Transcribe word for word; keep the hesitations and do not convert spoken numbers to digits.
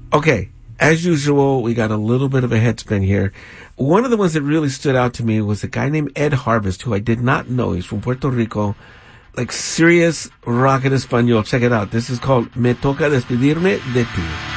Okay, as usual, we got a little bit of a head spin here. One of the ones that really stood out to me was a guy named Ed Harvest, who I did not know. He's from Puerto Rico. Like serious rock en español. Check it out. This is called Me Toca Despedirme de Ti.